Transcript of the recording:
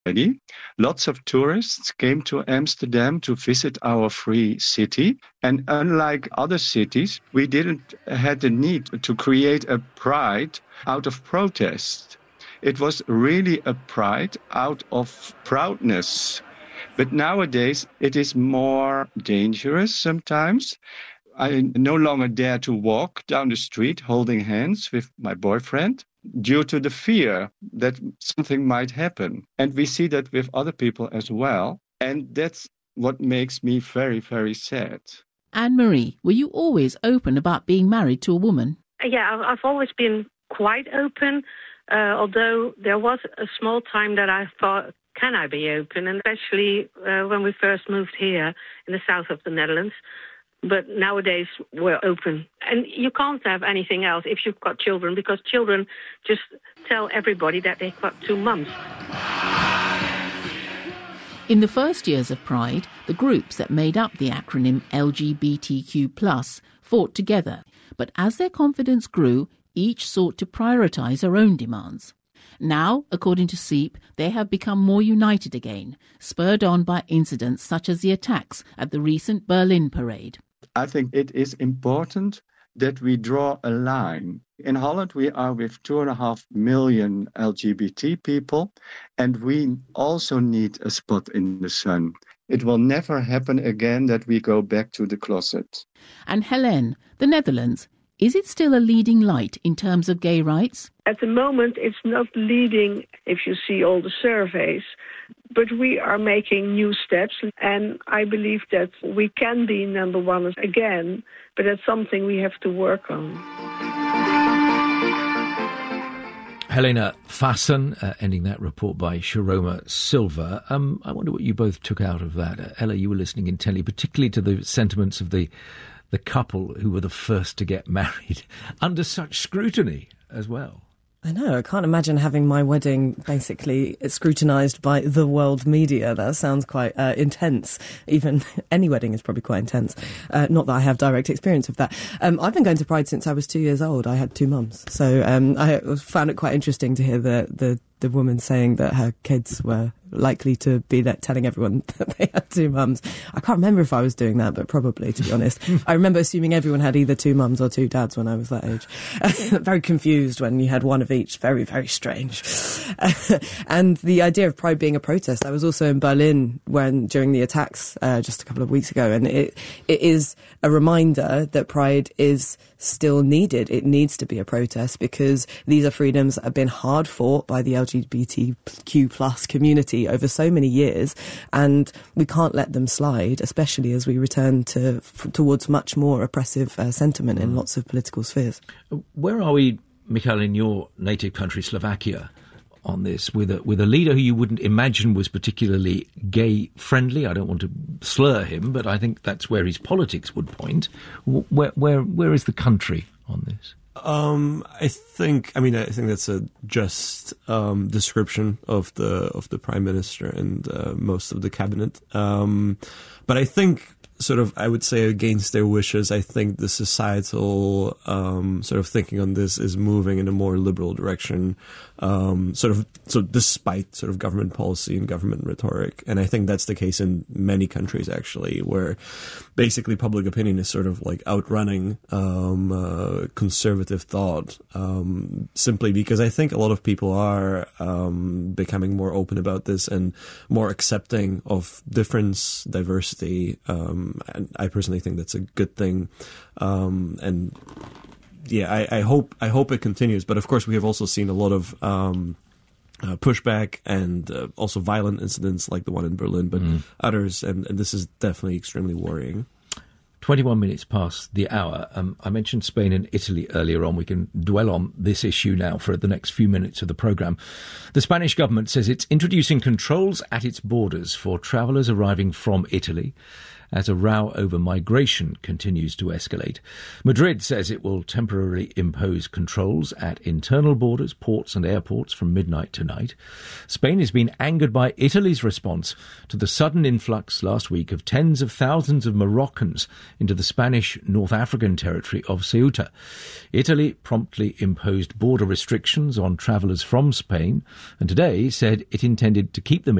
already. Lots of tourists came to Amsterdam to visit our free city. And unlike other cities, we didn't have the need to create a pride out of protest. It was really a pride out of proudness. But nowadays, it is more dangerous sometimes. I no longer dare to walk down the street holding hands with my boyfriend due to the fear that something might happen. And we see that with other people as well. And that's what makes me very, very sad. Anne-Marie, were you always open about being married to a woman? Yeah, I've always been quite open, although there was a small time that I thought, can I be open? And especially when we first moved here in the south of the Netherlands. But nowadays we're open. And you can't have anything else if you've got children, because children just tell everybody that they've got 2 mums. In the first years of Pride, the groups that made up the acronym LGBTQ+ fought together. But as their confidence grew, each sought to prioritise their own demands. Now, according to SEEP, they have become more united again, spurred on by incidents such as the attacks at the recent Berlin parade. I think it is important that we draw a line. In Holland, we are with 2.5 million LGBT people, and we also need a spot in the sun. It will never happen again that we go back to the closet. And Hélène, the Netherlands, is it still a leading light in terms of gay rights? At the moment, it's not leading if you see all the surveys, but we are making new steps, and I believe that we can be number one again, but that's something we have to work on. Helena Fassen, ending that report by Sharoma Silva. I wonder what you both took out of that. Ella, you were listening intently, particularly to the sentiments of the couple who were the first to get married under such scrutiny as well. I know, I can't imagine having my wedding basically scrutinised by the world media. That sounds quite intense. Even any wedding is probably quite intense. Not that I have direct experience of that. I've been going to Pride since I was 2 years old. I had 2 mums. So I found it quite interesting to hear the woman saying that her kids were likely to be there telling everyone that they had 2 mums. I can't remember if I was doing that, but probably, to be honest. I remember assuming everyone had either 2 mums or 2 dads when I was that age. Very confused when you had one of each. Very, very strange. And the idea of Pride being a protest, I was also in Berlin during the attacks just a couple of weeks ago, and it is a reminder that Pride is still needed. It needs to be a protest because these are freedoms that have been hard fought by the LGBTQ+ community over so many years, and we can't let them slide, especially as we return towards much more oppressive sentiment in lots of political spheres. Where are we, Michal, in your native country, Slovakia, on this, with a leader who you wouldn't imagine was particularly gay-friendly? I don't want to slur him, but I think that's where his politics would point. Where is the country on this? I think that's a just description of the Prime Minister and most of the cabinet. But I think, I would say against their wishes, I think the societal thinking on this is moving in a more liberal direction, despite government policy and government rhetoric. And I think that's the case in many countries, actually, where basically public opinion is outrunning conservative thought, simply because I think a lot of people are becoming more open about this and more accepting of difference, diversity, and I personally think that's a good thing. And yeah, I hope it continues. But of course, we have also seen a lot of pushback and also violent incidents like the one in Berlin, but others, and this is definitely extremely worrying. 21 minutes past the hour. I mentioned Spain and Italy earlier on. We can dwell on this issue now for the next few minutes of the programme. The Spanish government says it's introducing controls at its borders for travellers arriving from Italy. as a row over migration continues to escalate. Madrid says it will temporarily impose controls at internal borders, ports and airports from midnight tonight. Spain has been angered by Italy's response to the sudden influx last week of tens of thousands of Moroccans into the Spanish North African territory of Ceuta. Italy promptly imposed border restrictions on travellers from Spain and today said it intended to keep them